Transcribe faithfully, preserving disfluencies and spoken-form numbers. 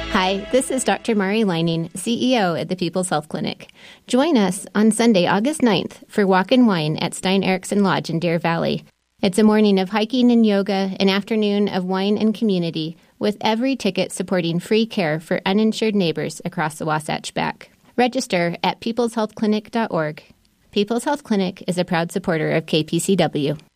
Hi, this is Doctor Mari Leining, C E O at the People's Health Clinic. Join us on Sunday, August ninth for Walk and Wine at Stein Eriksen Lodge in Deer Valley. It's a morning of hiking and yoga, an afternoon of wine and community, with every ticket supporting free care for uninsured neighbors across the Wasatch Back. Register at peoples health clinic dot org. People's Health Clinic is a proud supporter of K P C W.